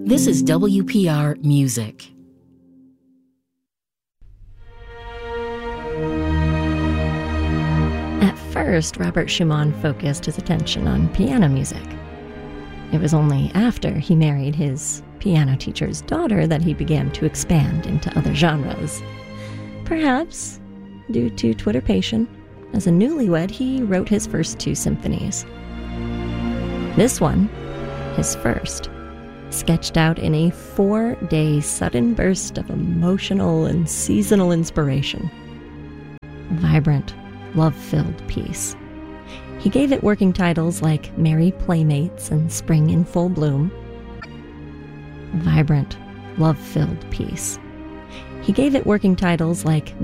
This is WPR Music. At first, Robert Schumann focused his attention on piano music. It was only after he married his piano teacher's daughter that he began to expand into other genres. Perhaps due to twitterpation, as a newlywed, he wrote his first 2 symphonies. This one, his first, sketched out in a 4-day sudden burst of emotional and seasonal inspiration. A vibrant, love-filled piece. He gave it working titles like Merry Playmates and Spring in Full Bloom. A vibrant, love-filled piece. He gave it working titles like